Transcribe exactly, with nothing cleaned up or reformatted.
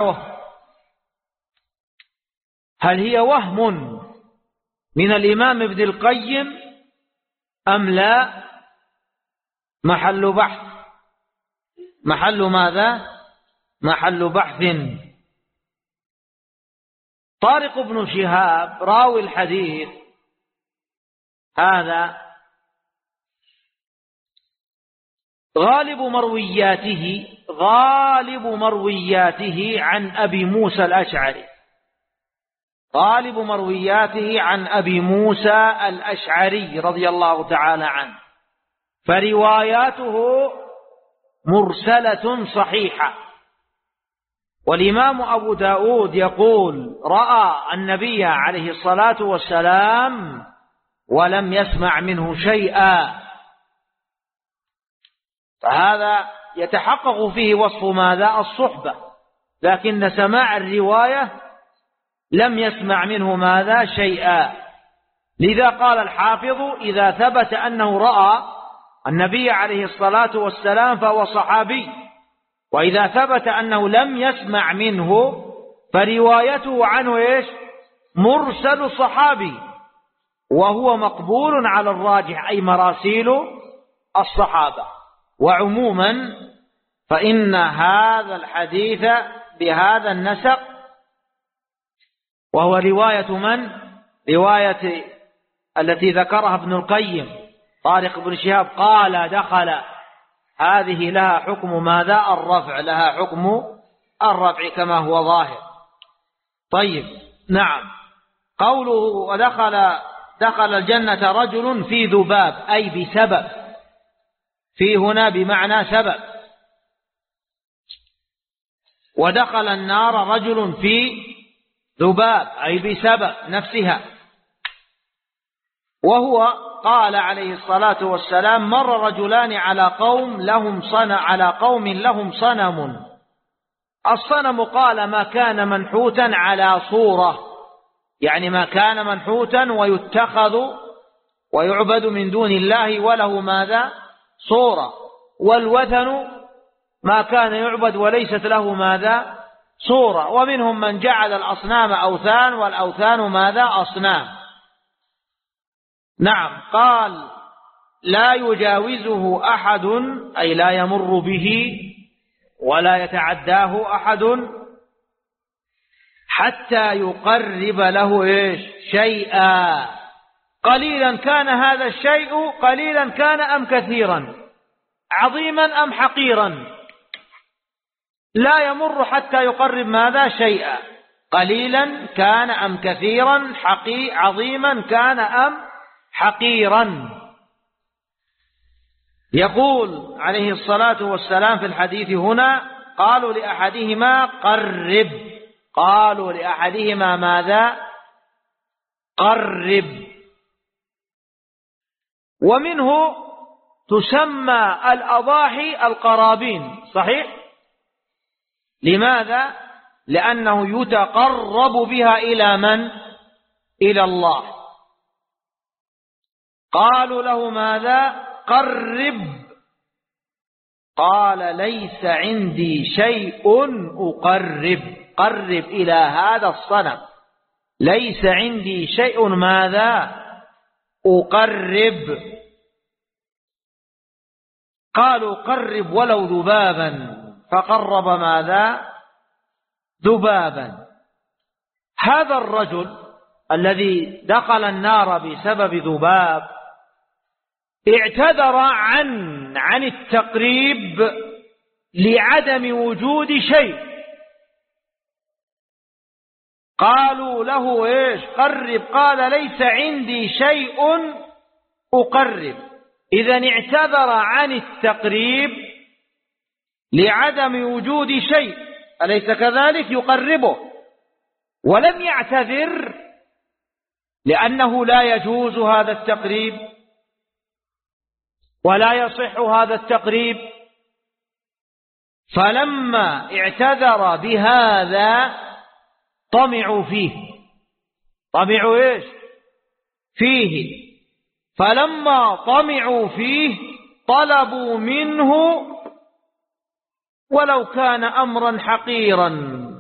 هل هي وهم من الإمام ابن القيم أم لا؟ محل بحث. محل ماذا؟ محل بحث. طارق بن شهاب راوي الحديث هذا غالب مروياته غالب مروياته عن أبي موسى الأشعري غالب مروياته عن أبي موسى الأشعري رضي الله تعالى عنه، فرواياته مرسلة صحيحة. والإمام أبو داود يقول رأى النبي عليه الصلاة والسلام ولم يسمع منه شيئا، فهذا يتحقق فيه وصف ماذا؟ الصحبة، لكن سماع الرواية لم يسمع منه ماذا؟ شيئا. لذا قال الحافظ إذا ثبت أنه رأى النبي عليه الصلاة والسلام فهو صحابي، وإذا ثبت أنه لم يسمع منه فروايته عنه إيش؟ مرسل صحابي، وهو مقبول على الراجح، أي مراسيل الصحابة. وعموما فإن هذا الحديث بهذا النسق، وهو رواية من؟ رواية التي ذكرها ابن القيم طارق بن شهاب قال دخل، هذه لها حكم ماذا؟ الرفع، لها حكم الرفع كما هو ظاهر. طيب نعم. قوله ودخل دخل الجنة رجل في ذباب، أي بسبب، في هنا بمعنى سبب. ودخل النار رجل في ذباب، أي بسبب نفسها. وهو قال عليه الصلاة والسلام مر رجلان على قوم لهم صنم على قوم لهم صنم. الصنم قال ما كان منحوتا على صورة، يعني ما كان منحوتا ويتخذ ويعبد من دون الله وله ماذا؟ صورة. والوثن ما كان يعبد وليست له ماذا؟ صورة. ومنهم من جعل الأصنام أوثان والأوثان ماذا؟ أصنام. نعم. قال لا يجاوزه أحد، أي لا يمر به ولا يتعداه أحد حتى يقرب له إيش؟ شيئا، قليلا كان هذا الشيء، قليلا كان أم كثيرا، عظيما أم حقيرا، لا يمر حتى يقرب ماذا؟ شيئا، قليلا كان أم كثيرا، حقي عظيما كان أم حقيرا. يقول عليه الصلاة والسلام في الحديث هنا قالوا لأحدهما قرب، قالوا لأحدهما ماذا؟ قرب. ومنه تسمى الأضاحي القرابين، صحيح؟ لماذا؟ لأنه يتقرب بها إلى من؟ إلى الله. قالوا له ماذا؟ قرب. قال ليس عندي شيء أقرب، قرب إلى هذا الصنم، ليس عندي شيء ماذا؟ أقرب. قالوا قرب ولو ذبابا، فقرب ماذا؟ ذبابا. هذا الرجل الذي دخل النار بسبب ذباب اعتذر عن عن التقريب لعدم وجود شيء. قالوا له ايش؟ قرب. قال ليس عندي شيء أقرب. إذن اعتذر عن التقريب لعدم وجود شيء، أليس كذلك؟ يقربه. ولم يعتذر لأنه لا يجوز هذا التقريب ولا يصح هذا التقريب. فلما اعتذر بهذا طمعوا فيه. طمعوا ايش؟ فيه. فلما طمعوا فيه طلبوا منه ولو كان أمرا حقيرا،